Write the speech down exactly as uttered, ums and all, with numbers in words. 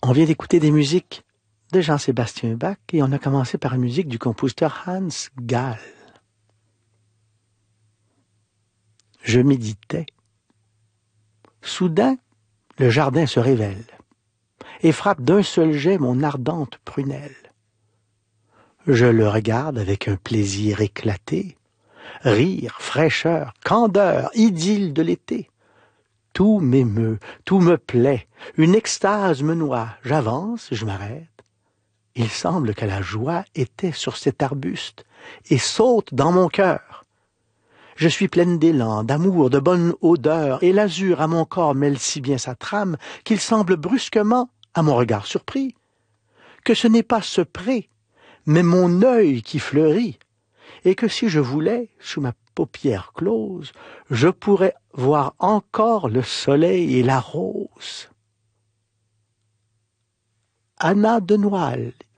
On vient d'écouter des musiques de Jean-Sébastien Bach et on a commencé par une musique du compositeur Hans Gall. Je méditais. Soudain, le jardin se révèle et frappe d'un seul jet mon ardente prunelle. Je le regarde avec un plaisir éclaté, rire, fraîcheur, candeur, idylle de l'été. Tout m'émeut, tout me plaît, une extase me noie, j'avance, je m'arrête. Il semble que la joie était sur cet arbuste et saute dans mon cœur. Je suis pleine d'élan, d'amour, de bonne odeur, et l'azur à mon corps mêle si bien sa trame qu'il semble brusquement, à mon regard surpris, que ce n'est pas ce pré, mais mon œil qui fleurit, et que si je voulais, sous ma paupière close, je pourrais voir encore le soleil et la rose. Anna de Noailles,